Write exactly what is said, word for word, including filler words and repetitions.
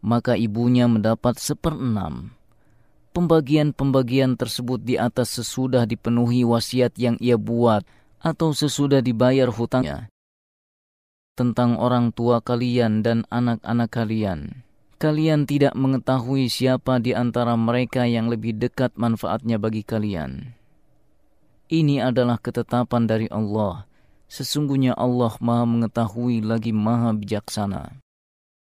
maka ibunya mendapat seperenam. Pembagian-pembagian tersebut di atas sesudah dipenuhi wasiat yang ia buat atau sesudah dibayar hutangnya. Tentang orang tua kalian dan anak-anak kalian, kalian tidak mengetahui siapa di antara mereka yang lebih dekat manfaatnya bagi kalian. Ini adalah ketetapan dari Allah. Sesungguhnya Allah Maha mengetahui lagi Maha bijaksana.